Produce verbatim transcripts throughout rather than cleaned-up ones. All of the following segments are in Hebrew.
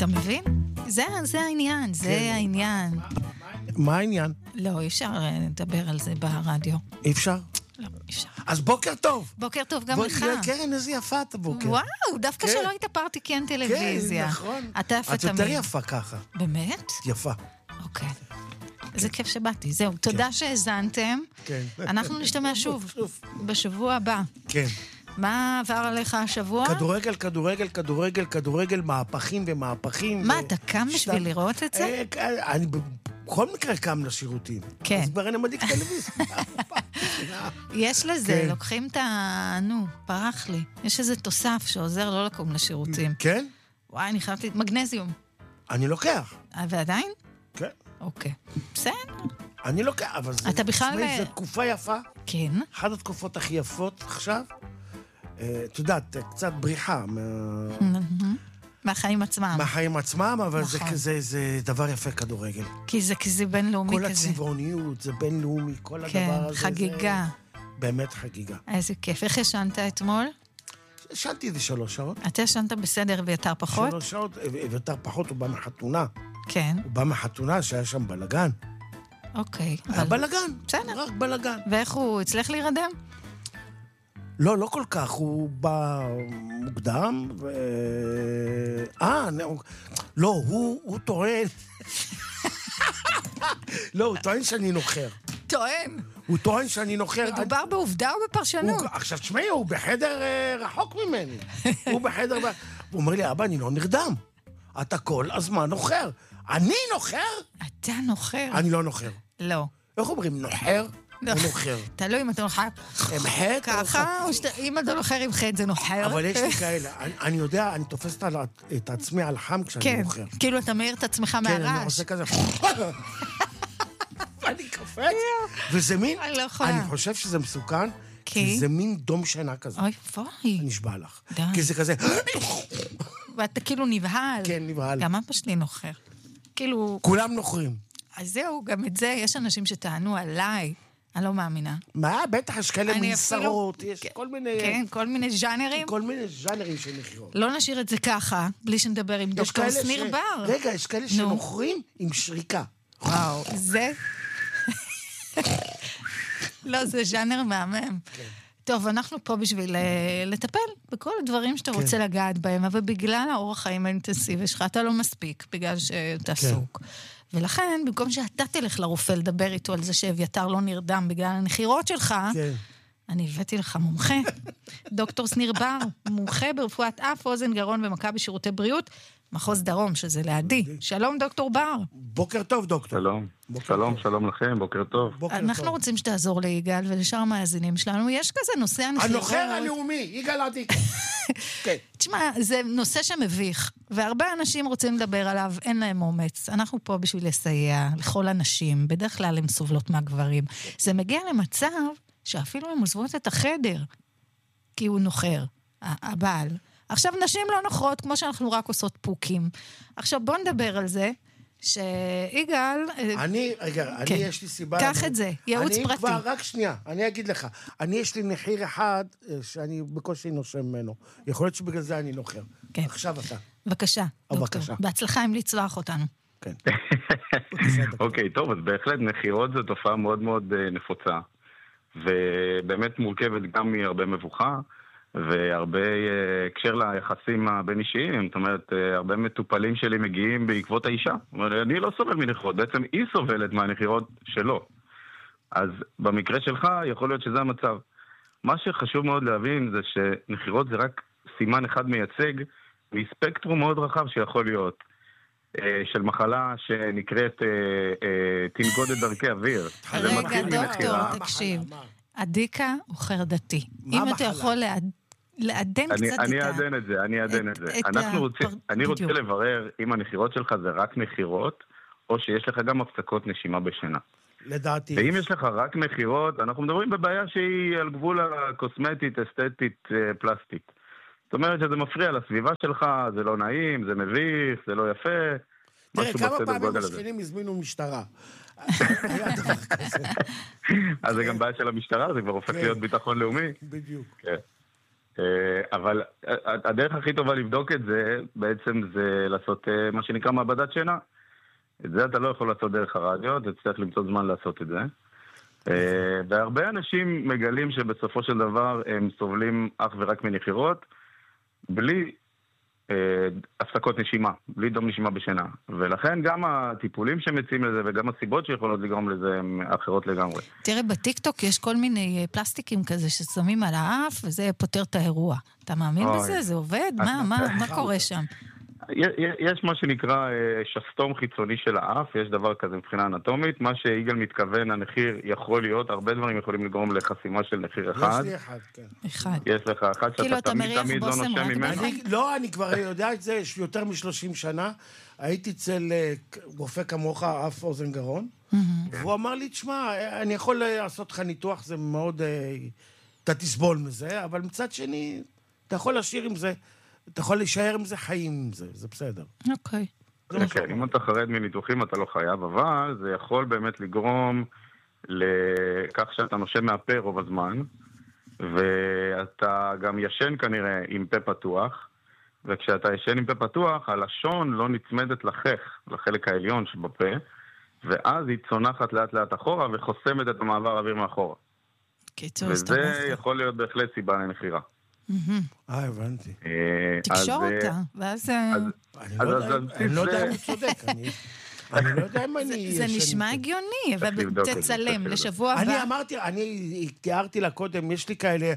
אתה מבין? זה, זה העניין, זה כן. העניין. מה העניין? לא, אי אפשר לדבר על זה ברדיו. אי אפשר? לא, אי אפשר. אז בוקר טוב. בוקר טוב גם בוא, לך. קרן, איזה יפה אתה בוקר. וואו, דווקא כן. שלא התאפרתי כי אין טלוויזיה. כן, נכון. אתה יפה את תמיד. יותר יפה ככה. באמת? יפה. אוקיי. איזה כיף שבאתי. זהו, תודה שהזנתם. כן. אנחנו נשתמע שוב שוב. בשבוע הבא. כן. מה עבר עליך השבוע? כדורגל, כדורגל, כדורגל, כדורגל, מהפכים ומהפכים. מה, ו- אתה קם שת- בשביל לראות את זה? אה, אני בכל מקרה קם לשירותים. כן. אז כבר אני מדליק טלוויזיה. יש לזה, כן. לוקחים את ה... נו, פרח לי. יש איזה תוסף שעוזר לא לקום לשירותים. כן? וואי, אני חייבת... מגנזיום. אני לוקח. אה, ועדיין? כן. אוקיי. בסדר. אני לוקח, אבל זה... אתה בכלל תשמעי, ב- זו תקופה יפה. כן. אחת התקופות הכי יפות עכשיו. אה, את יודעת, קצת בריחה מה- מהחיים עצמם. מהחיים עצמם, אבל זה נכון. כזה, זה דבר יפה כדורגל. כי זה כזה בינלאומי כל כזה. הצבעוניות, זה בינלאומי, כל כן, הדבר הזה. חגיגה. זה באמת חגיגה. איזה כיף. איך ישנת אתמול? ישנתי איזה שלוש שעות. אתה ישנת בסדר ויותר פחות? שלוש שעות, ויותר פחות, הוא בא מחתונה. כן. הוא בא מחתונה שהיה שם בלגן. אוקיי. היה אבל- בלגן. בסדר. רק בלגן. ואיך הוא הצליח להירדם? לא, לא כל כך, הוא בא מוקדם, ו... אה, נו, לא, הוא, הוא טוען... לא, הוא טוען שאני נוחר. טוען. הוא טוען שאני נוחר... מדובר בעובדה או בפרשנות? הוא, עכשיו, תשמעי, הוא בחדר אה, רחוק ממני. הוא בחדר... ב... הוא אומר לי, אבא, אני לא נרדם. אתה כל הזמן נוחר. אני נוחר? אתה נוחר. אני לא נוחר. לא. איך אומרים, נוחר? לא. או נוחר? תלוי אם אתה נוחר עם חטא או ככה, או שאתה- אם אתה נוחר עם חטא זה נוחר. אבל יש לי כאלה, אני, אני יודע, אני תופסת על, את עצמי על חם כשאני כן, נוחר. כאילו אתה מאיר את עצמך כן, אני מהרעש. עושה כזה... ואני קופץ, וזה מין... אני לא יכולה. אני חושב שזה מסוכן, כי? כי זה מין דום שינה כזה. אוי, פוי. נשבע לך. די. כי זה כזה... ואתה כאילו נבהל. כן, נבהל. גם אבא שלי נוחר. כאילו, כולם נוחרים. אז זהו, גם את זה, יש אנשים שטענו עליי. אני לא מאמינה. מה? בטח, יש כאלה אני מנסרות, אפילו- יש כל מיני... כן, כל מיני ז'אנרים. כל מיני ז'אנרים של נחירות. לא נשאיר את זה ככה, בלי שנדבר עם יש דוקטור כאלה שניר ש- בר. רגע, יש כאלה שנוחרים עם שריקה. וואו, זה... לא, זה ז'אנר מהמם. טוב, אנחנו פה בשביל אה, לטפל בכל הדברים שאתה רוצה לגעת בהם, אבל בגלל האורח חיים האינטנסיבי שלך, אתה לא מספיק, בגלל שאתה עסוק. ולכן, במקום שאתה תלך לרופא לדבר איתו על זה שאביתר לא נרדם בגלל הנחירות שלך, כן. אני הבאתי לך מומחה, דוקטור שניר בר, מומחה ברפואת אף, אוזן, גרון ומכה בשירותי בריאות, מחוז דרום, שזה לידי. שלום, דוקטור בר. בוקר טוב, דוקטור. שלום, בוקר שלום, טוב. שלום לכם, בוקר טוב. בוקר אנחנו טוב. רוצים שתעזור ליגאל ולשאר המאזינים שלנו. יש כזה נושא הנחירות. הנוחר הלאומי, יגאל עדיק. כן. תשמע, זה נושא שמביך, והרבה אנשים רוצים לדבר עליו, אין להם אומץ. אנחנו פה בשביל לסייע לכל הנשים, בדרך כלל הן סובלות מהגברים. זה מגיע למצב שאפילו הן עוזבות את החדר, כי הוא נוחר, ה- הבעל. עכשיו, נשים לא נוחרות, כמו שאנחנו רק עושות פוקים. עכשיו, בוא נדבר על זה, שיגאל... אני, רגע, אני כן. יש לי סיבה... קח אני- את זה, ייעוץ אני פרטי. כבר, רק שנייה, אני אגיד לך. אני, יש לי נחיר אחד אה, שאני בקושי נושם ממנו. יכול להיות שבגלל זה אני נוחר. כן. עכשיו אתה. בבקשה, דוקטור. בבקשה. בהצלחה אם לצלוח אותנו. כן. אוקיי, טוב, אז בהחלט נחירות זו תופעה מאוד מאוד אה, נפוצה, ובאמת מורכבת גם מהרבה מבוכה, והרבה אה, הקשר ליחסים הבין-אישיים, זאת אומרת, אה, הרבה מטופלים שלי מגיעים בעקבות האישה. זאת אומרת, אני לא סובל מנחירות, בעצם היא סובלת מהנחירות שלו. אז במקרה שלך יכול להיות שזה המצב. מה שחשוב מאוד להבין זה שנחירות זה רק סימן אחד מייצג מספקטרום מאוד רחב שיכול להיות. אה, של מחלה שנקראת אה, אה, תנגודת דרכי אוויר. זה רגע, מתחיל דוקטור, מנחירה. תקשיב. מה? עדיקה הוא חרדתי. מה אם אתה המחלה? יכול לעד- לעדן אני, קצת אני את ה... אעדן את זה, אני אעדן את- את זה. את אנחנו רוצים, הפר- אני רוצה בדיוק. לברר אם הנחירות שלך זה רק נחירות, או שיש לך גם הפסקות נשימה בשינה. לדעתי. ואם יש לך רק נחירות, אנחנו מדברים בבעיה שהיא על גבול הקוסמטית, אסתטית, אה, פלסטית. זאת אומרת שזה מפריע לסביבה שלך, זה לא נעים, זה מביך, זה לא יפה. תראה, משהו כמה בסדר פעמים גודל הזה. השכנים הזמינו משטרה. היה דבר כזה. אז זה גם בעיה של המשטרה, זה כבר הופך כן. להיות ביטחון לאומי. בדיוק. כן. אבל הדרך הכי טובה לבדוק את זה, בעצם זה לעשות מה שנקרא מעבדת שינה. את זה אתה לא יכול לעשות דרך הרדיו, אתה צריך למצוא זמן לעשות את זה. והרבה אנשים מגלים שבסופו של דבר הם סובלים אך ורק מנחירות, בלי הפסקות נשימה, בלי דום נשימה בשינה. ולכן גם הטיפולים שמציעים לזה וגם הסיבות שיכולות לגרום לזה הן אחרות לגמרי. תראה, בטיקטוק יש כל מיני פלסטיקים כזה ששמים על האף וזה פותר את האירוע. אתה מאמין בזה? זה עובד? מה, מה, מה קורה שם? יש מה שנקרא שסתום חיצוני של האף, יש דבר כזה מבחינה אנטומית, מה שיגאל מתכוון, הנחיר יכול להיות, הרבה דברים יכולים לגרום לחסימה של נחיר אחד. יש לי אחד, כן. אחד. יש לך אחד שאתה תמיד תמיד לא נושם ממנו. לא, אני כבר יודע את זה, יש יותר משלושים שנה, הייתי אצל רופא כמוך, אף אוזן גרון, והוא אמר לי, תשמע, אני יכול לעשות לך ניתוח, זה מאוד, אתה תסבול מזה, אבל מצד שני, אתה יכול להשאיר עם זה, אתה יכול להישאר עם זה חיים עם זה, זה בסדר. אוקיי. כן, אם אתה חרד מניתוחים אתה לא חייב, אבל זה יכול באמת לגרום לכך שאתה נושם מהפה רוב הזמן, ואתה גם ישן כנראה עם פה פתוח, וכשאתה ישן עם פה פתוח, הלשון לא נצמדת לחך, לחלק העליון שבפה, ואז היא צונחת לאט לאט אחורה וחוסמת את המעבר האוויר מאחורה. וזה יכול להיות בהחלט סיבה לנחירה. אה, הבנתי. תקשור אותה, ואז... אני לא יודע אם הוא צודק, אני לא יודע אם אני... זה נשמע הגיוני, אבל תצלם לשבוע הבא. אני אמרתי, אני תיארתי לה קודם, יש לי כאלה...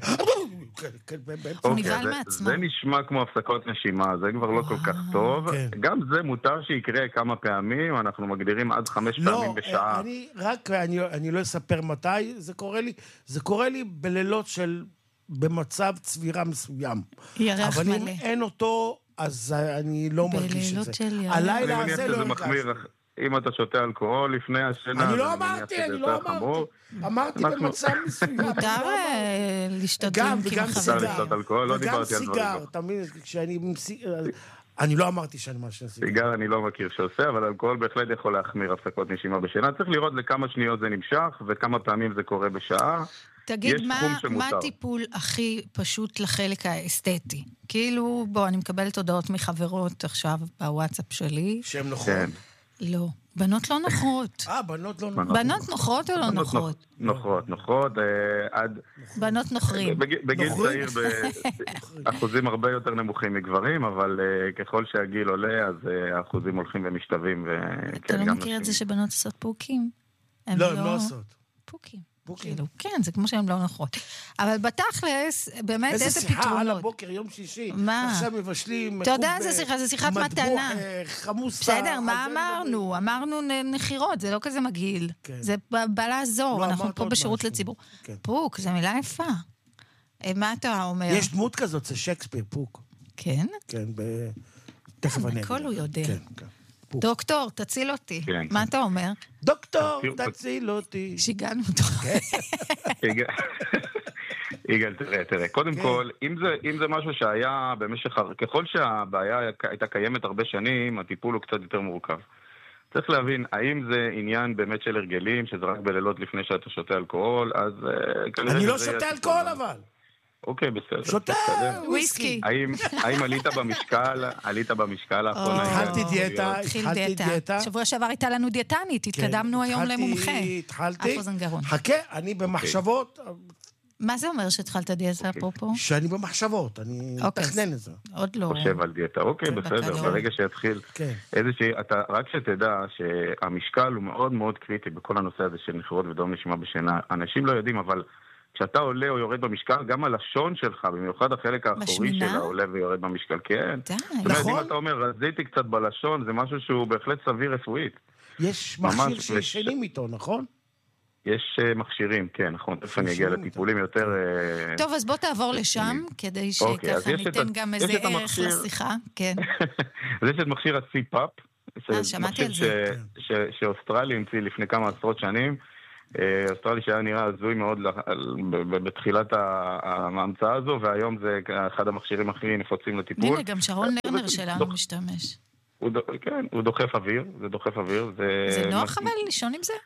הוא נבהל מעצמו. זה נשמע כמו הפסקות נשימה, זה כבר לא כל כך טוב. גם זה מותר שיקרה כמה פעמים, אנחנו מגדירים עד חמש פעמים בשעה. לא, אני רק, אני לא אספר מתי, זה קורה לי, זה קורה לי בלילות של... במצב צבירה מסוים. ירח אבל מלא. אם אין אותו, אז אני לא מרגיש את זה. הלילה הזה לא הרגשתי. אם אתה שותה אלכוהול לפני השינה... אני לא אמרתי, אני לא אמרתי. אמרתי במצב מסוים. מותר לשתות דרינקים אחרים. מותר לשתות אלכוהול, לא דיברתי על דברים. וגם סיגר, תמיד כשאני... אני לא אמרתי שאני משהו סיגר. סיגר אני לא מכיר שעושה, אבל אלכוהול בהחלט יכול להחמיר הפסקות נשימה בשינה. צריך לראות לכמה שניות זה נמשך, וכמה פעמים זה קורה בשעה. תגיד, מה, מה הטיפול הכי פשוט לחלק האסתטי? כאילו, בוא, אני מקבלת הודעות מחברות עכשיו בוואטסאפ שלי. שהן נוחות? כן. לא. בנות לא נוחות. אה, בנות לא נוחות. בנות נוחות או לא נוחות? נוחות, נוחות, עד... בנות נוחרים. בגיל צעיר, באחוזים הרבה יותר נמוכים מגברים, אבל ככל שהגיל עולה, אז האחוזים הולכים ומשתווים. אתה לא מכיר את זה שבנות עושות פוקים? לא, הן לא עושות. פוקים. כאילו, כן, זה כמו שהן לא נוחות. אבל בתכלס, באמת, איזה פתרונות. איזה שיחה על הבוקר, יום שישי. מה? עכשיו מבשלים... אתה יודע איזה שיחה, זה שיחת מתנה. חמוסה. בסדר, מה אמרנו? אמרנו נחירות, זה לא כזה מגעיל. זה בא לעזור, אנחנו פה בשירות לציבור. פוק, זו מילה יפה. מה אתה אומר? יש דמות כזאת, זה שייקספיר, פוק. כן? כן, תכף אני... בכל הוא יודע. כן, כן. דוקטור, תציל אותי. מה אתה אומר? דוקטור, תציל אותי. שיגענו אותו. יגאל, תראה, תראה. קודם כל, אם זה משהו שהיה במשך... ככל שהבעיה הייתה קיימת הרבה שנים, הטיפול הוא קצת יותר מורכב. צריך להבין, האם זה עניין באמת של הרגלים, שזה רק בלילות לפני שאתה שותה אלכוהול, אז... אני לא שותה אלכוהול אבל. אוקיי, בסדר. שותה וויסקי. האם עלית במשקל, עלית במשקל האחרונה? התחלתי דיאטה, התחלתי דיאטה. שבוע שעבר הייתה לנו דיאטנית, התקדמנו היום למומחה. התחלתי, חכה, אני במחשבות. מה זה אומר שהתחלת דיאטה אפרופו? שאני במחשבות, אני מתכנן את זה. עוד לא. חושב על דיאטה, אוקיי, בסדר, ברגע שיתחיל איזושהי, רק שתדע שהמשקל הוא מאוד מאוד קריטי בכל הנושא הזה של נחירות ודום נשימה בשינה. אנשים לא יודעים, אבל כשאתה עולה או יורד במשקל, גם הלשון שלך, במיוחד החלק האחורי שלה, עולה ויורד במשקל, כן. נכון. אם אתה אומר, רזיתי קצת בלשון, זה משהו שהוא בהחלט סביר רפואית. יש מכשיר שישנים איתו, נכון? יש מכשירים, כן, נכון. תכף אני אגיע לטיפולים יותר... טוב, אז בוא תעבור לשם, כדי שככה ניתן גם איזה ערך לשיחה. כן. אז יש את מכשיר ה-סי-פאפ. שמעתי על זה. שאוסטרלי המציא לפני כמה עשרות שנים. אוסטרלי שהיה נראה הזוי מאוד בתחילת ההמצאה הזו, והיום זה אחד המכשירים הכי נפוצים לטיפול. הנה, גם שרון לרנר שלנו משתמש. כן, הוא דוחף אוויר, זה דוחף אוויר. זה נוח אבל לישון עם זה?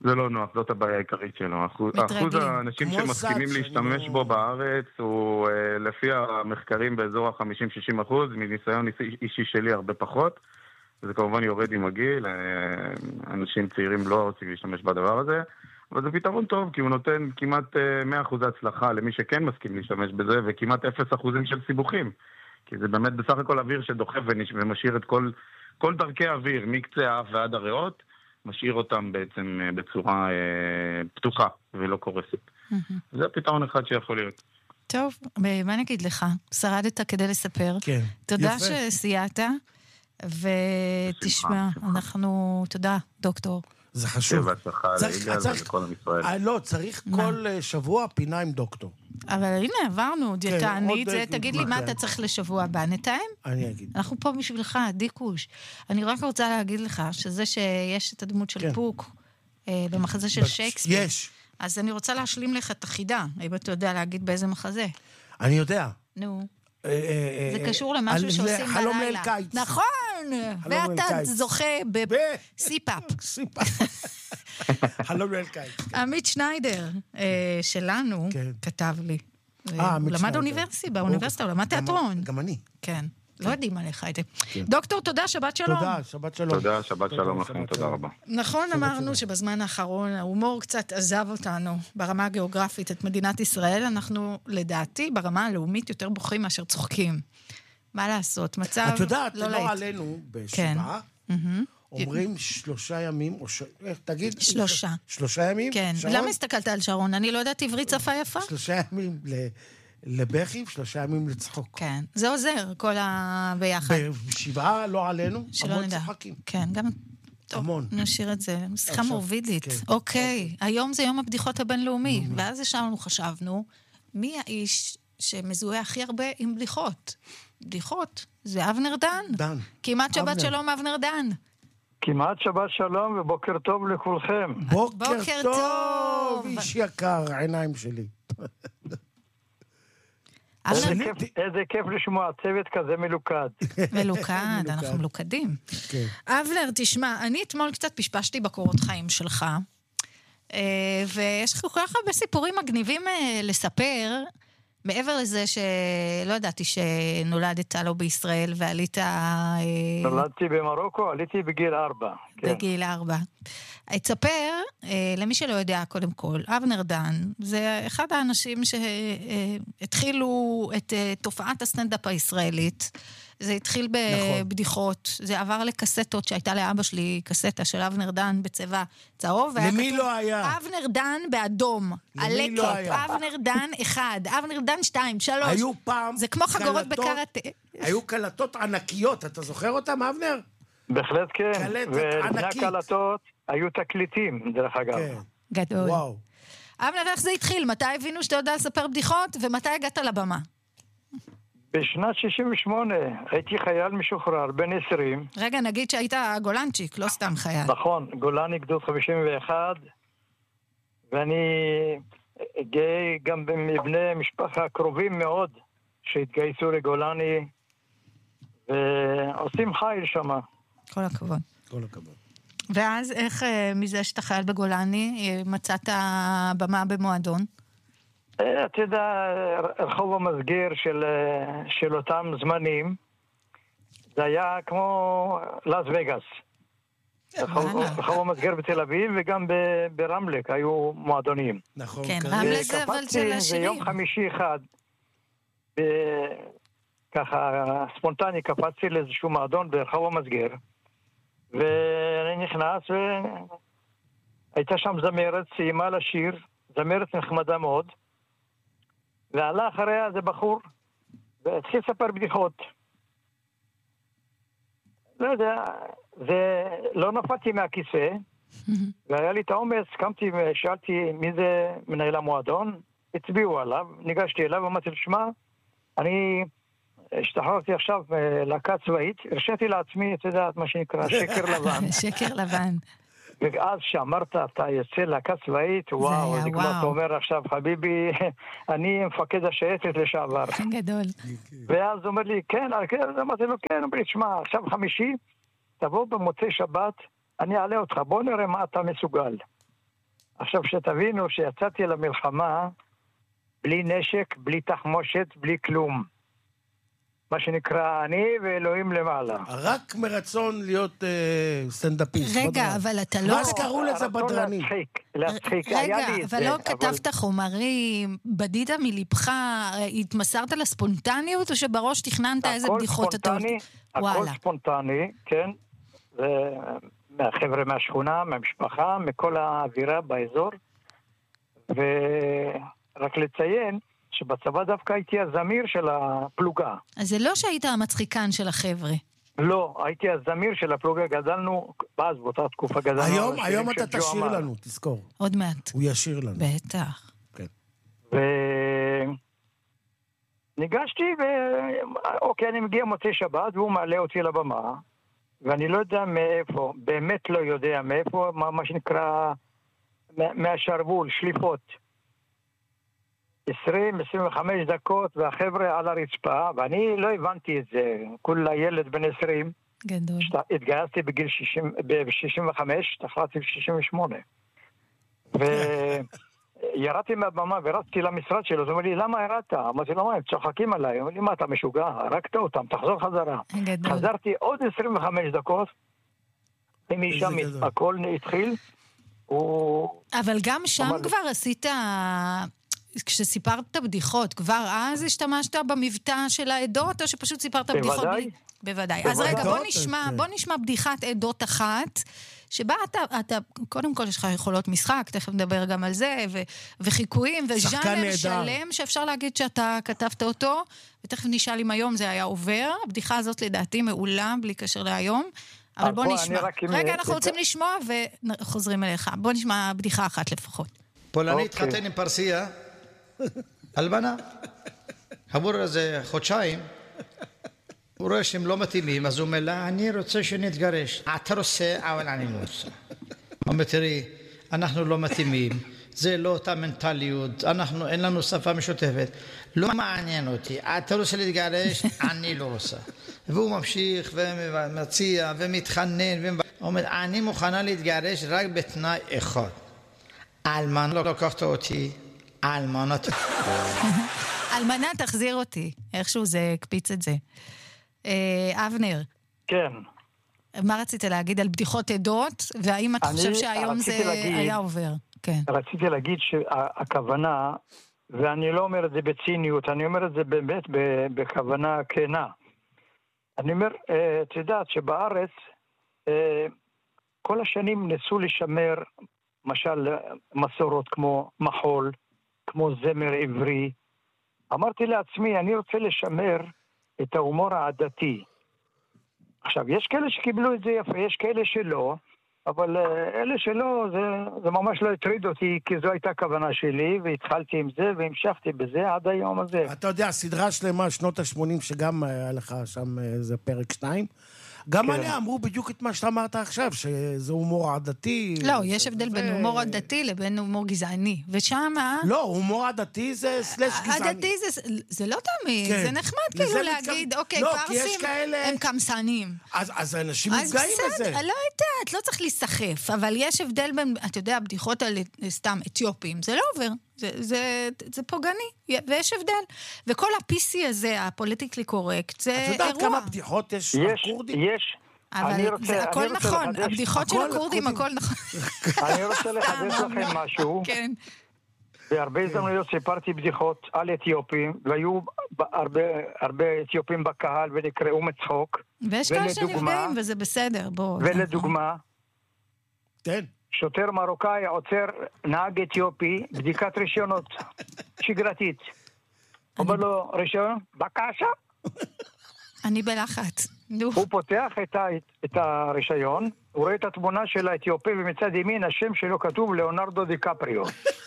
זה לא נוח, זאת הבעיה העיקרית שלו. אחוז האנשים שמסכימים להשתמש בו בארץ הוא לפי המחקרים באזור ה-חמישים עד שישים אחוז, מניסיון אישי שלי הרבה פחות. זה כמובן יורד עם הגיל, אנשים צעירים לא רוצים להשתמש בדבר הזה, אבל זה פתרון טוב, כי הוא נותן כמעט מאה אחוז הצלחה למי שכן מסכים להשתמש בזה, וכמעט אפס אחוזים של סיבוכים. כי זה באמת בסך הכל אוויר שדוחף ומשאיר את כל, כל דרכי האוויר, מקצה האף ועד הריאות, משאיר אותם בעצם בצורה אה, פתוחה ולא קורסת. Mm-hmm. זה פתרון אחד שיכול להיות. טוב, מה נגיד לך? שרדת כדי לספר. כן. תודה שסייעת, ותשמע, אנחנו, תודה, דוקטור. זה חשוב. צריך, צריך, לא, צריך כל שבוע פינה עם דוקטור. אבל הנה, עברנו, דיאטנית, תגיד לי מה אתה צריך לשבוע הבא, נתאם? אני אגיד. אנחנו פה בשבילך, דיקוש. אני רק רוצה להגיד לך, שזה שיש את הדמות של פוק, במחזה של שייקספיר. יש. אז אני רוצה להשלים לך את החידה, אם אתה יודע להגיד באיזה מחזה. אני יודע. נו. זה קשור למשהו שעושים בלילה. חלום ליל קיץ. נכון, ואתה זוכה בסיפאפ. סיפאפ. חלום ליל קיץ. עמית שניידר שלנו כתב לי. הוא למד אוניברסיטה, באוניברסיטה, הוא למד תיאטרון. גם אני. כן, לא יודעים עליך את זה. דוקטור, תודה, שבת שלום. תודה, שבת שלום. תודה, שבת שלום לכם, תודה רבה. נכון, אמרנו שבזמן האחרון ההומור קצת עזב אותנו ברמה הגיאוגרפית את מדינת ישראל. אנחנו, לדעתי, ברמה הלאומית יותר בוכים מאשר צוחקים. מה לעשות? מצב לא להיט. את יודעת, לא עלינו בשבעה, אומרים שלושה ימים, תגיד... שלושה. שלושה ימים? כן. למה הסתכלת על שרון? אני לא יודעת עברית שפה יפה? שלושה ימים לבכי, שלושה ימים לצחוק. כן. זה עוזר, כל הביחד. בשבעה לא עלינו, המון צוחקים. כן, גם... המון. נשאיר את זה. שיחה מורבידית. אוקיי. היום זה יום הבדיחות הבינלאומי. ואז ישבנו, חשבנו, מי האיש שמזוהה הכי הרבה עם בדיחות? בדיחות. זה אבנר דן. דן. כמעט שבת שלום, אבנר דן. כמעט שבת שלום ובוקר טוב לכולכם. בוקר טוב, איש יקר, העיניים שלי. איזה כיף לשמוע צוות כזה מלוכד. מלוכד, אנחנו מלוכדים. אבנר, תשמע, אני אתמול קצת פשפשתי בקורות חיים שלך, ויש לך כל כך הרבה סיפורים מגניבים לספר, מעבר לזה שלא ידעתי שנולדת לא בישראל ועלית... נולדתי במרוקו, עליתי בגיל ארבע. בגיל ארבע. אצפר, למי שלא יודע קודם כל, אבנר דן, זה אחד האנשים שהתחילו את תופעת הסטנדאפ הישראלית. זה התחיל בבדיחות, זה עבר לקסטות שהייתה לאבא שלי, קסטה של אבנר דן בצבע צהוב. למי לא היה? אבנר דן באדום. למי לא היה? אבנר דן אחד, אבנר דן שתיים, שלוש. היו פעם... זה כמו חגורות בקראטה. היו קלטות ענקיות, אתה זוכר אותם, אבנר? בהחלט כן. ולפני הקלטות היו תקליטים, דרך אגב. גדול. וואו. אבנר, איך זה התחיל? מתי הבינו שאתה יודע לספר בדיחות, ומתי הגעת לבמה? בשנת שישים ושמונה הייתי חייל משוחרר, בן עשרים. רגע, נגיד שהיית גולנצ'יק, לא סתם חייל. נכון, גולני גדוד חמישים ואחת, ואני גאה גם מבני משפחה קרובים מאוד שהתגייסו לגולני, ועושים חייל שם. כל הכבוד. כל הכבוד. ואז איך מזה שאתה חייל בגולני מצאת במה במועדון? אתה יודע, רחוב המסגיר של, של אותם זמנים, זה היה כמו לס וגאס. רחוב, רחוב המסגיר בתל אביב, וגם ברמלק היו מועדונים. נכון. כן, רמלק זה אבל של השירים. זה יום חמישי אחד, ככה ספונטני, קפצתי לאיזשהו מועדון ברחוב המסגיר, ואני נכנס, והייתה שם זמרת, סיימה לשיר, זמרת נחמדה מאוד, ועלה אחריה זה בחור, והתחיל לספר בדיחות. לא יודע, זה לא נפלתי מהכיסא, והיה לי את האומץ, קמתי ושאלתי מי זה מנהל המועדון, הצביעו עליו, ניגשתי אליו, אמרתי לו, שמע, אני השתחררתי עכשיו להקה צבאית, הרשיתי לעצמי, אתה יודעת מה שנקרא, שקר לבן. שקר לבן. ואז שאמרת, אתה יוצא להקה צבאית, וואו, זה כמו אתה אומר עכשיו, חביבי, אני מפקד השייטת לשעבר. גדול. ואז הוא אומר לי, כן, אז אמרתי לו, כן, אומר לי, שמע, עכשיו חמישי, תבוא במוצאי שבת, אני אעלה אותך, בוא נראה מה אתה מסוגל. עכשיו שתבינו שיצאתי למלחמה בלי נשק, בלי תחמושת, בלי כלום. מה שנקרא אני ואלוהים למעלה. רק מרצון להיות אה, סטנדאפיסט. רגע, בדרן. אבל אתה לא... מה שקראו לזה בדרנים? להצחיק, להצחיק. רגע, היה לי אבל זה, לא כתבת חומרים, בדית מלבך, התמסרת לספונטניות, או שבראש תכננת איזה בדיחות אתה... הכל ספונטני, הכל ספונטני, כן. זה מהחבר'ה מהשכונה, מהמשפחה, מכל האווירה באזור. ורק לציין, שבצבא דווקא הייתי הזמיר של הפלוגה. אז זה לא שהיית המצחיקן של החבר'ה. לא, הייתי הזמיר של הפלוגה, גדלנו, אז באותה תקופה גדלנו... היום, היום אתה תשאיר לנו, תזכור. עוד מעט. הוא ישיר לנו. בטח. כן. וניגשתי, ו... אוקיי, אני מגיע מוצאי שבת, והוא מעלה אותי לבמה, ואני לא יודע מאיפה, באמת לא יודע מאיפה, מה, מה שנקרא, מהשרבול, שליפות. עשרים עשרים וחמש דקות, והחבר'ה על הרצפה, ואני לא הבנתי את זה. כולה ילד בן עשרים. גדול. התגייסתי בגיל שישים וחמש, תחלתי ב-שישים ושמונה. וירדתי מהבמה ורצתי למשרד שלו, הוא אומר לי, למה ירדת? אמרתי לו, מה, הם צוחקים עליי. הוא אומר לי, מה, אתה משוגע? הרגת אותם, תחזור חזרה. גדול. חזרתי עוד עשרים וחמש דקות, ומשם הכל התחיל. אבל גם שם כבר עשית... כשסיפרת בדיחות, כבר אז השתמשת במבטא של העדות, או שפשוט סיפרת בדיחות? בוודאי. בוודאי. אז רגע, בוא נשמע, בוא נשמע בדיחת עדות אחת, שבה אתה, אתה, קודם כל יש לך יכולות משחק, תכף נדבר גם על זה, ו, וחיקויים, וז'אנר שלם, שאפשר להגיד שאתה כתבת אותו, ותכף נשאל אם היום זה היה עובר. הבדיחה הזאת לדעתי מעולה, בלי קשר להיום, אבל בוא נשמע. רגע, אנחנו רוצים לשמוע, וחוזרים אליך. בוא נשמע בדיחה אחת לפחות. פולני התחתן עם פרסיה, אלבנה, עבור איזה חודשיים, הוא רואה שהם לא מתאימים, אז הוא אומר לה, אני רוצה שנתגרש. אתה רוצה, אבל אני לא רוצה. הוא אומר, תראי, אנחנו לא מתאימים, זה לא אותה מנטליות, אנחנו, אין לנו שפה משותפת, לא מעניין אותי, אתה רוצה להתגרש, אני לא רוצה. והוא ממשיך ומציע ומתחנן, הוא אומר, אני מוכנה להתגרש רק בתנאי אחד. אלמנה לא לקחת אותי, אלמנה... אלמנה תחזיר אותי, איכשהו זה הקפיץ את זה. אבנר. כן. מה רצית להגיד על בדיחות עדות, והאם אתה חושב שהיום זה היה עובר? כן. רציתי להגיד שהכוונה, ואני לא אומר את זה בציניות, אני אומר את זה באמת בכוונה כנה. אני אומר, את יודעת שבארץ, כל השנים ניסו לשמר, למשל, מסורות כמו מחול, כמו זמר עברי. אמרתי לעצמי, אני רוצה לשמר את ההומור העדתי. עכשיו, יש כאלה שקיבלו את זה יפה, יש כאלה שלא, אבל אלה שלא, זה, זה ממש לא הטריד אותי, כי זו הייתה הכוונה שלי, והתחלתי עם זה, והמשכתי בזה עד היום הזה. אתה יודע, סדרה שלמה, שנות ה-שמונים, שגם היה לך שם איזה פרק שניים, גם עליה אמרו בדיוק את מה שאתה אמרת עכשיו, שזה הומור עדתי. לא, יש הבדל בין הומור עדתי לבין הומור גזעני. ושם... לא, הומור עדתי זה סלש גזעני. עדתי זה לא תמיד, זה נחמד כאילו להגיד, אוקיי, פרסים הם קמסנים. אז האנשים נפגעים בזה. לא יודעת, לא צריך להיסחף, אבל יש הבדל בין, אתה יודע, בדיחות על סתם אתיופים, זה לא עובר. זה, זה פוגעני, ויש הבדל. וכל ה-פי סי הזה, הפוליטיקלי קורקט, זה אירוע. את יודעת כמה בדיחות יש לקורדים? יש. אבל זה הכל נכון, הבדיחות של הקורדים, הכל נכון. אני רוצה לחדש לכם משהו. כן. בהרבה הזדמנויות סיפרתי בדיחות על אתיופים, והיו הרבה אתיופים בקהל ונקראו מצחוק. ויש כאלה שנפגעים, וזה בסדר, בוא. ולדוגמה, כן. שוטר מרוקאי עוצר נהג אתיופי, בדיקת רישיונות, שגרתית. אומר לו, רישיון? בקשה. אני בלחץ. הוא פותח את הרישיון, הוא רואה את התמונה של האתיופי, ומצד ימין השם שלו כתוב ליאונרדו דיקפריו.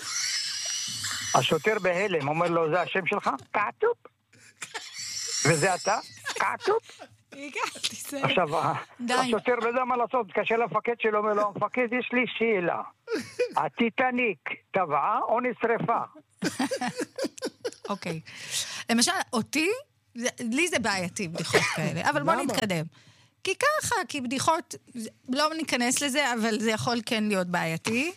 השוטר בהלם, אומר לו, זה השם שלך? כתוב. וזה אתה? כתוב. עכשיו, השוטר לא יודע מה לעשות, קשה למפקד שלו, אומר לו, המפקד, יש לי שאלה. הטיטניק טבעה או נשרפה? אוקיי. למשל, אותי, לי זה בעייתי, בדיחות כאלה, אבל בוא נתקדם. כי ככה, כי בדיחות, לא ניכנס לזה, אבל זה יכול כן להיות בעייתי.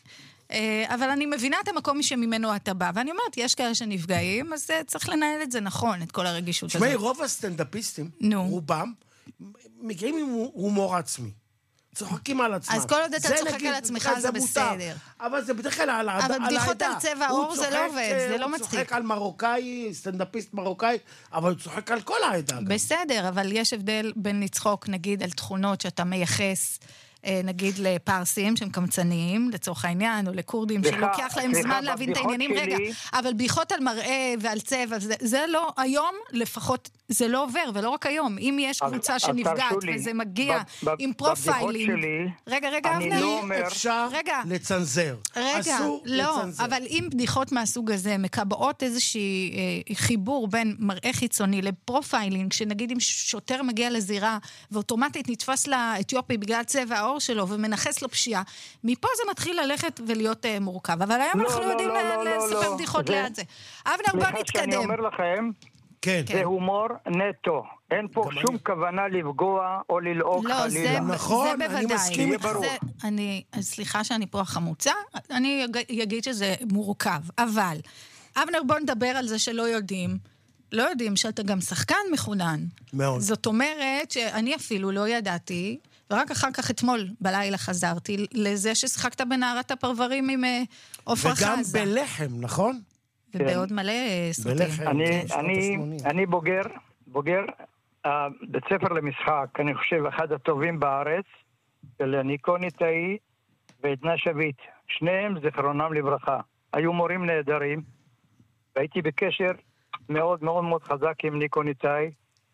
אבל אני מבינה את המקום שממנו אתה בא, ואני אומרת, יש כאלה שנפגעים, אז צריך לנהל את זה נכון, את כל הרגישות הזאת. שמי, רוב הסטנדאפיסטים, רובם, מגיעים עם הומור עצמי. צוחקים על עצמם. אז כל עוד אתה צוחק על עצמך זה בסדר. אבל זה בדרך כלל על העדה. אבל בדיחות על צבע העור זה לא עובד, זה לא מצחיק. הוא צוחק על מרוקאי, סטנדאפיסט מרוקאי, אבל הוא צוחק על כל העדה. בסדר, אבל יש הבדל בין לצחוק, נגיד, על תכונות שאתה מייחס, נגיד לפרסים שהם קמצניים, לצורך העניין, או לקורדים שלוקח להם זמן להבין את העניינים. רגע, אבל בדיחות על מראה ועל צבע, זה לא, היום לפחות, זה לא עובר, ולא רק היום. אם יש קבוצה שנפגעת וזה מגיע עם פרופיילינג... רגע, רגע, אני לא אומר... אפשר לצנזר. רגע, לא, אבל אם בדיחות מהסוג הזה מקבעות איזושהי חיבור בין מראה חיצוני לפרופיילינג, שנגיד אם שוטר מגיע לזירה, ואוטומטית נתפס לאתיופי בגלל צבע העור שלו, ומנחס לו פשיעה, מפה זה מתחיל ללכת ולהיות מורכב. אבל היום אנחנו יודעים לספר בדיחות ליד זה. אבנר, בוא נתקדם. אני אומר לכם, כן. זה הומור נטו. אין פה שום כוונה לפגוע או ללעוק חלילה. לא, זה, נכון, זה אני מסכים איתך. אני, סליחה שאני פה החמוצה, אני אגיד שזה מורכב, אבל, אבנר, בוא נדבר על זה שלא יודעים, לא יודעים שאתה גם שחקן מחונן. מאוד. זאת אומרת שאני אפילו לא ידעתי, ורק אחר כך אתמול בלילה חזרתי לזה ששחקת בנערת הפרברים עם עופרה חזה. וגם בלחם, נכון? ובעוד מלא סרטים. אני, אני, אני בוגר, בוגר בית ספר למשחק, אני חושב אחד הטובים בארץ, של ניקו ניטאי ועדנה שביט. שניהם זכרונם לברכה. היו מורים נהדרים, והייתי בקשר מאוד מאוד מאוד חזק עם ניקו ניטאי,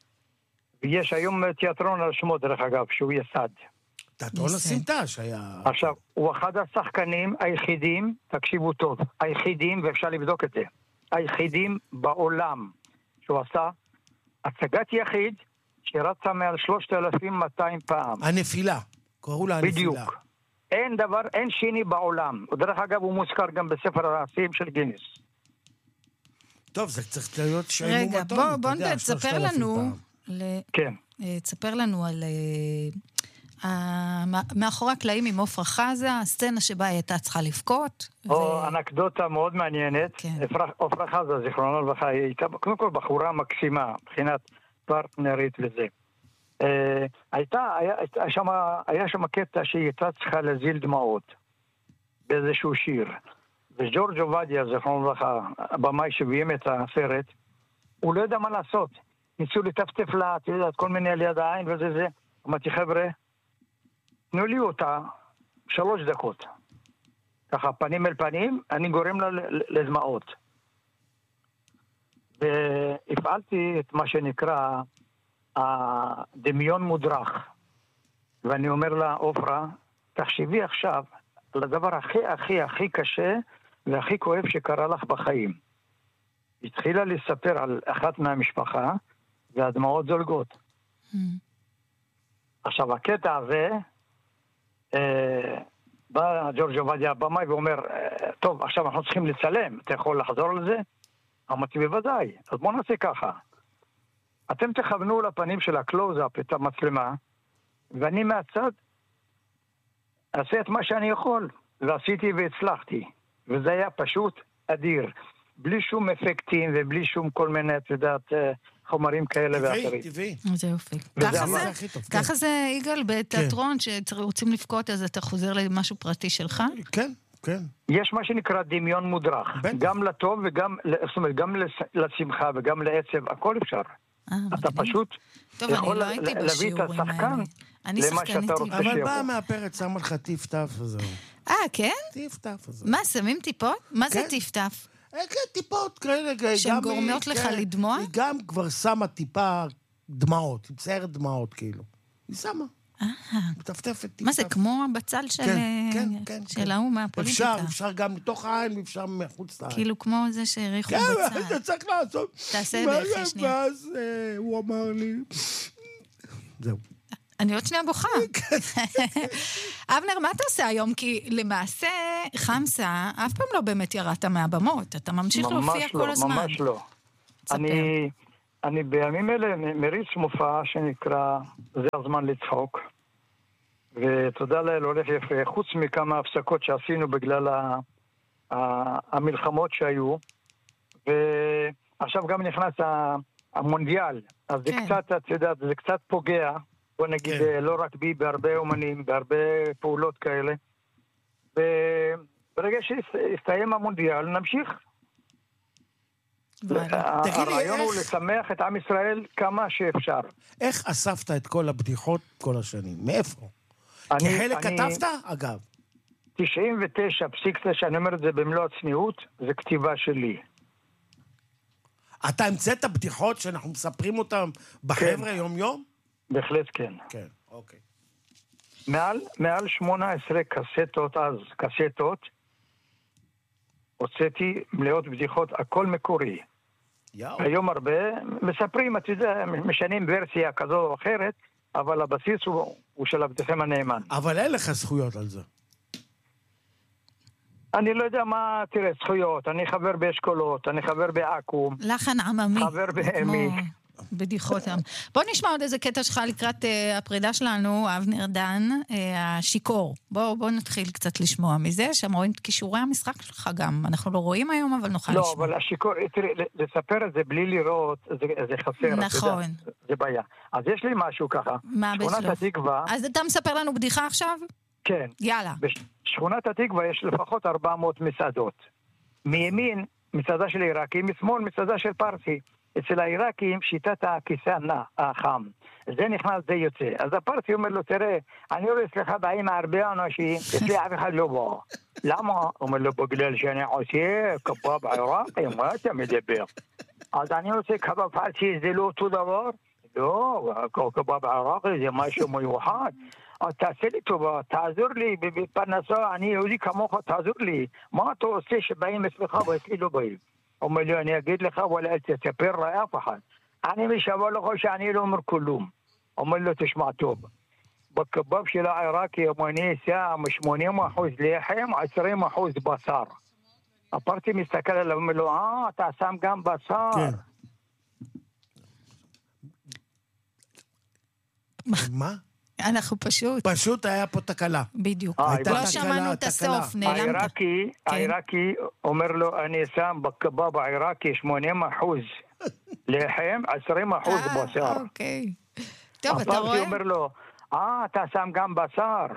ויש היום תיאטרון על שמו דרך אגב, שהוא יסד. תיאטרון הסמטש היה... עכשיו, הוא אחד השחקנים היחידים, תקשיבו טוב, היחידים, ואפשר לבדוק את זה, היחידים בעולם שהוא עשה הצגת יחיד שרצה מעל שלושת אלפים ומאתיים פעם. הנפילה, קראו לה הנפילה. בדיוק. אין דבר, אין שני בעולם. ודרך אגב, הוא מוזכר גם בספר השיאים של גינס. טוב, זה צריך להיות שי רגע, מומתון. רגע, בוא, בוא תספר לנו... ל... כן. תספר לנו על... מאחורי הקלעים עם עופרה חזה, הסצנה שבה הייתה צריכה לבכות. או אנקדוטה מאוד מעניינת. עופרה חזה, זיכרונה לברכה, היא הייתה קודם כל בחורה מקסימה, מבחינת פרטנרית וזה. הייתה, היה שם קטע שהיא הייתה צריכה להזיל דמעות באיזשהו שיר. וג'ורג' עובדיה, זיכרונה לברכה, הבמאי שביים את הסרט, הוא לא יודע מה לעשות. ניסו לטפטף לה, אתה יודעת, כל מיני על יד העין וזה זה. אמרתי, חבר'ה, תנו לי אותה שלוש דקות. ככה, פנים אל פנים, אני גורם לה לדמעות. והפעלתי את מה שנקרא הדמיון מודרך. ואני אומר לה, עופרה, תחשבי עכשיו על הדבר הכי הכי הכי קשה והכי כואב שקרה לך בחיים. התחילה לספר על אחת מהמשפחה, והדמעות זולגות. Mm. עכשיו, הקטע הזה, אה, בא ג'ורג' עובדיה הבמאי ואומר, אה, טוב, עכשיו אנחנו צריכים לצלם, אתה יכול לחזור לזה? אמרתי, בוודאי, אז בואו נעשה ככה. אתם תכוונו לפנים של הקלוז-אפ, את המצלמה, ואני מהצד אעשה את מה שאני יכול, ועשיתי והצלחתי, וזה היה פשוט אדיר. בלי שום אפקטים ובלי שום כל מיני, את יודעת, חומרים כאלה ואחרים. טבעי, טבעי. זה יופי. ככה זה, יגאל, בתיאטרון, שרוצים לבכות, אז אתה חוזר למשהו פרטי שלך? כן, כן. יש מה שנקרא דמיון מודרך. גם לטוב וגם, זאת אומרת, גם לשמחה וגם לעצב, הכל אפשר. אתה פשוט יכול להביא את השחקן למה שאתה רוצה שיבוא. אבל באה מהפרץ, שם לך טיפ-טף וזהו. אה, כן? טיפ-טף וזהו. מה, שמים טיפות? מה זה טיפ-טף? כן, טיפות כאלה. שהן גורמות לך לדמוע? היא גם כבר שמה טיפה דמעות, היא מציירת דמעות כאילו. היא שמה. מטפטפת טיפטף. מה זה, כמו הבצל של ההוא מהפוליטיקה? אפשר, אפשר גם מתוך העין ואפשר מחוץ לעין. כאילו כמו זה שהריחו בצל. כן, זה צריך לעשות. תעשה באחי שנייה. ואז הוא אמר לי... זהו. אני עוד שנייה בוכה. אבנר, מה אתה עושה היום? כי למעשה, חמסה, אף פעם לא באמת ירדת מהבמות. אתה ממשיך להופיע כל הזמן. ממש לא, ממש לא. אני, אני בימים אלה מריץ מופע שנקרא זה הזמן לצחוק. ותודה לאל הולך יפה, חוץ מכמה הפסקות שעשינו בגלל ה... המלחמות שהיו, ועכשיו גם נכנס המונדיאל, אז זה קצת, את יודעת, זה קצת פוגע, בוא נגיד, לא רק בי, בהרבה אומנים, בהרבה פעולות כאלה, וברגע שיסתיים המונדיאל, נמשיך. הרעיון הוא לשמח את עם ישראל כמה שאפשר. איך אספת את כל הבדיחות כל השנים? מאיפה? כחלק כתבת, אגב? תשעים ותשע פסיק תשע, אני אומר את זה במלוא הצניעות, זה כתיבה שלי. אתה המצאת בדיחות שאנחנו מספרים אותם בחבר'ה יום-יום? בהחלט כן. כן, אוקיי. מעל, מעל שמונה עשרה קסטות אז, קסטות, הוצאתי מלאות בדיחות, הכל מקורי. יאו. היום הרבה מספרים, אתה יודע, משנים ורסיה כזו או אחרת, אבל הבסיס הוא, הוא של עבדכם הנאמן. אבל אין לך זכויות על זה. אני לא יודע מה, תראה, זכויות, אני חבר באשכולות, אני חבר בעקום. לחן עממי. חבר בעמק. בדיחות. בוא נשמע עוד איזה קטע שלך לקראת uh, הפרידה שלנו, אבנר דן, uh, השיקור. בוא, בוא נתחיל קצת לשמוע מזה, שם רואים את כישורי המשחק שלך גם. אנחנו לא רואים היום, אבל נוכל לא, לשמוע. לא, אבל השיקור, תראה, לספר את זה בלי לראות, זה, זה חסר. נכון. זה, זה בעיה. אז יש לי משהו ככה. מה בשלוף? התקווה... אז אתה מספר לנו בדיחה עכשיו? כן. יאללה. בשכונת התקווה יש לפחות ארבע מאות מסעדות. מימין, מסעדה של עיראקי, משמאל, מסעדה של פרסי. אצל העיראקים שיטת הכיסא החם. זה נכנס, זה יוצא. אז הפרסי אומר לו, תראה, אני רואה אצלך באים הרבה אנשים, אצלי אף אחד לא בא. למה? אומר לו, בגלל שאני עושה קבב עיראקי, מה אתה מדבר? אז אני עושה קבב פרסי, זה לא אותו דבר? לא, קבב עיראקי זה משהו מיוחד. אז תעשה לי טובה, תעזור לי בפרנסה, אני יהודי כמוך, תעזור לי. מה אתה עושה שבאים אצלך ואצלי לא באים? אומר לי, אני אגיד לך, אבל אל תספר לאף אחד. אני משווה לך שאני לא אומר כלום. אומר לו, תשמע טוב. בקבב של העיראקי, אני שם שמונים אחוז לחם, עשרים אחוז בשר. הפרטי מסתכל עליו, אומר לו, אה, אתה שם גם בשר. כן. מה? אנחנו פשוט... פשוט היה פה תקלה. בדיוק. לא שמענו את הסוף, נעלמת. העיראקי אומר לו, אני שם בקבב העיראקי שמונים אחוז לחם, עשרים אחוז בשר. אוקיי. טוב, אתה רואה? הפרטי אומר לו, אה, אתה שם גם בשר.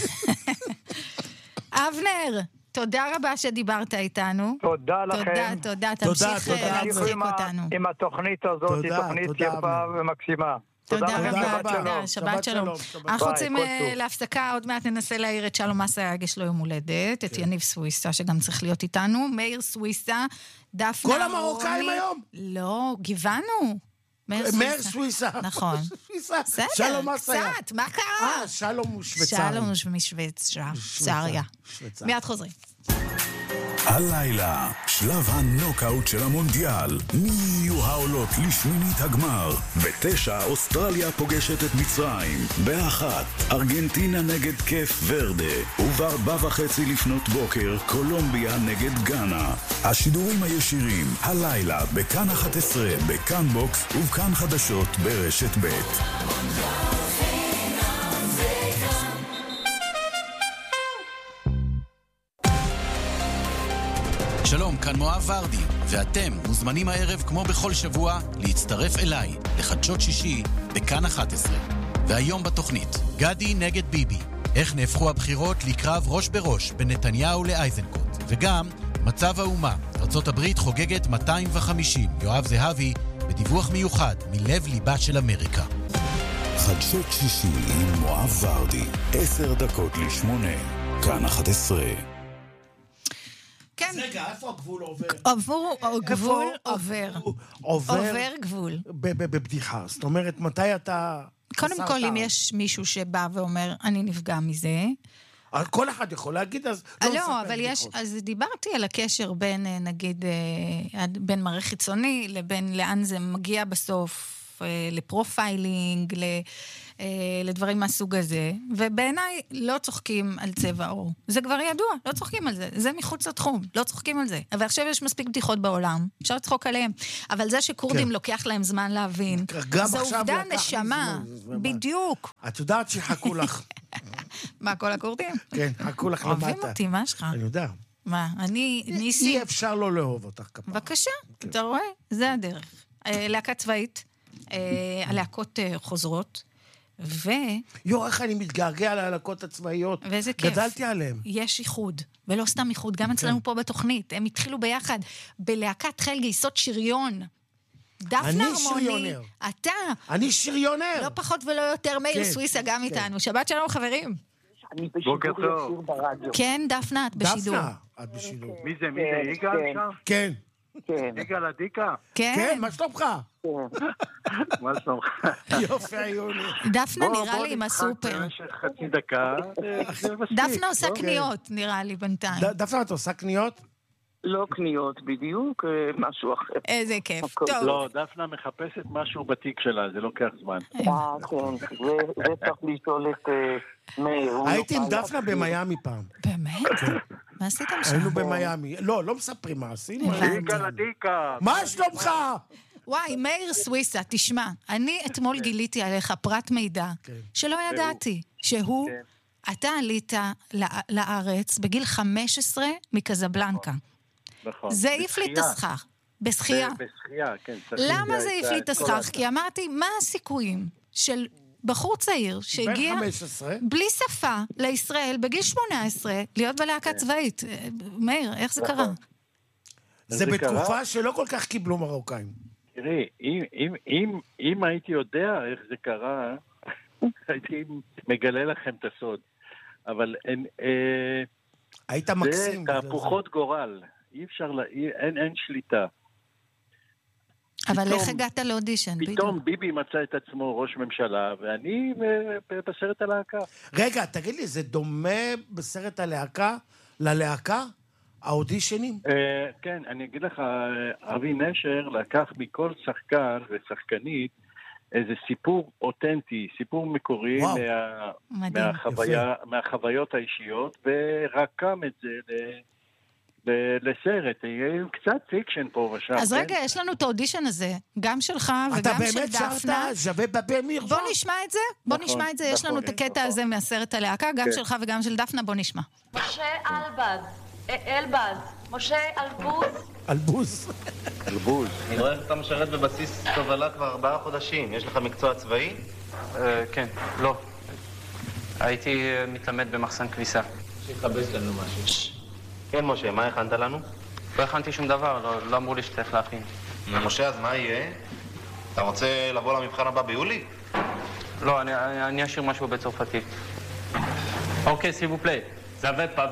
אבנר, תודה רבה שדיברת איתנו. תודה לכם. תודה, תודה. תמשיך להצחיק אותנו. עם התוכנית הזאת, היא תוכנית יפה ומקסימה. תודה רבה, שבת שלום. אנחנו רוצים להפסקה, עוד מעט ננסה להעיר את שלום מסייג, יש לו יום הולדת, את יניב סוויסה, שגם צריך להיות איתנו, מאיר סוויסה, דפנה כל המרוקאים היום? לא, גיוונו. מאיר סוויסה. נכון. בסדר, קצת, מה קרה? אה, שלום הוא שוויצרי. שלום הוא משוויצריה. מיד חוזרים. הלילה, שלב הנוקאוט של המונדיאל. מי יהיו העולות לשמינית הגמר? בתשע, אוסטרליה פוגשת את מצרים. באחת, ארגנטינה נגד קף ורדה. ובארבע וחצי לפנות בוקר, קולומביה נגד גאנה. השידורים הישירים, הלילה, בכאן אחת עשרה, בכאן בוקס ובכאן חדשות ברשת ב'. שלום, כאן מואב ורדי, ואתם מוזמנים הערב כמו בכל שבוע להצטרף אליי לחדשות שישי בכאן אחת עשרה. והיום בתוכנית, גדי נגד ביבי, איך נהפכו הבחירות לקרב ראש בראש בין נתניהו לאייזנקוט, וגם מצב האומה, ארצות הברית חוגגת מאתיים וחמישים, יואב זהבי בדיווח מיוחד מלב ליבה של אמריקה. חדשות שישי עם מואב ורדי, עשר דקות לשמונה, כאן אחת עשרה. כן. רגע, איפה הגבול עובר? עבור, גבול עובר. עובר גבול. בבדיחה. זאת אומרת, מתי אתה... קודם כל, אם יש מישהו שבא ואומר, אני נפגע מזה... כל אחד יכול להגיד, אז... לא, אבל יש... אז דיברתי על הקשר בין, נגיד, בין מראה חיצוני, לבין לאן זה מגיע בסוף, לפרופיילינג, לדברים מהסוג הזה, ובעיניי לא צוחקים על צבע עור. זה כבר ידוע, לא צוחקים על זה. זה מחוץ לתחום, לא צוחקים על זה. ועכשיו יש מספיק בדיחות בעולם, אפשר לצחוק עליהם. אבל זה שקורדים לוקח להם זמן להבין, זו עובדה נשמה, בדיוק. את יודעת שיחכו לך. מה, כל הכורדים? כן, חכו לך למטה. אוהבים אותי, מה שלך? אני יודע. מה, אני ניסי... אי אפשר לא לאהוב אותך כפרה. בבקשה, אתה רואה? זה הדרך. להקה צבאית, הלהקות חוזרות, ו... יו, איך אני מתגעגע להלהקות הצבאיות. ואיזה כיף. גדלתי עליהם. יש איחוד, ולא סתם איחוד, גם אצלנו פה בתוכנית. הם התחילו ביחד בלהקת חיל גייסות שריון. דפנה הרמוני, אתה. אני שריונר. לא פחות ולא יותר, מאיר סוויסה גם איתנו. שבת שלום, חברים. אני בשידור ישיר ברדיו. כן, דפנה, את בשידור. דפנה, את בשידור. מי זה, מי זה, יגאל שם? כן. יגאל הדיקה? כן, מה שלומך? מה שלומך? יופי, היוני. דפנה נראה לי עם הסופר. בוא נתחק במשך חצי דקה. דפנה עושה קניות, נראה לי בינתיים. דפנה, את עושה קניות? לא קניות בדיוק, משהו אחר. איזה כיף. טוב. לא, דפנה מחפשת משהו בתיק שלה, זה לוקח זמן. אה, כן, זה צריך לשאול את מאיר. הייתי עם דפנה במיימי פעם. באמת? מה עשיתם שם? היינו במיימי. לא, לא מספרים מה עשינו. יגאל הדיקה. מה שלומך? וואי, מאיר סוויסה, תשמע, אני אתמול גיליתי עליך פרט מידע שלא ידעתי, שהוא, אתה עלית לארץ בגיל חמש עשרה מקזבלנקה. נכון. זה העיף לי את הסכך. בשחייה. בשחייה, כן. למה זה העיף לי את הסכך? כי אמרתי, מה הסיכויים של בחור צעיר שהגיע בלי שפה לישראל בגיל שמונה עשרה להיות בלהקה צבאית? מאיר, איך זה קרה? זה בתקופה שלא כל כך קיבלו מרוקאים. תראי, אם, אם, אם, אם הייתי יודע איך זה קרה, הייתי מגלה לכם את הסוד. אבל אין, אה, היית מקסים. זה תהפוכות גורל. אי אפשר, לה, אין, אין שליטה. אבל פתאום, איך הגעת לאודישן? פתאום ביבי מצא את עצמו ראש ממשלה, ואני בסרט הלהקה. רגע, תגיד לי, זה דומה בסרט הלהקה ללהקה? האודישנים? כן, אני אגיד לך, אבי נשר לקח מכל שחקן ושחקנית איזה סיפור אותנטי, סיפור מקורי מה, מהחוויה, מהחוויות האישיות, ורקם את זה ל... לסרט, יהיה קצת פיקשן פה ושם. אז רגע, יש לנו את האודישן הזה, גם שלך וגם של דפנה. אתה באמת שרת ז'ווה בבמיר? בוא נשמע את זה, בוא נשמע את זה, יש לנו את הקטע הזה מהסרט הלהקה, גם שלך וגם של דפנה, בוא נשמע. משה אלבז, אלבז, משה אלבוז. אלבוז. אלבוז. אני רואה איך אתה משרת בבסיס תובלה כבר ארבעה חודשים. יש לך מקצוע צבאי? כן, לא. הייתי מתלמד במחסן כביסה. שיחבש לנו משהו. כן, משה, מה הכנת לנו? לא הכנתי שום דבר, לא, לא אמרו לי שצריך להכין. משה, אז מה יהיה? אתה רוצה לבוא למבחן הבא ביולי? לא, אני, אני אשאיר משהו בצרפתית. אוקיי, s'il vous plaît. Ça va pas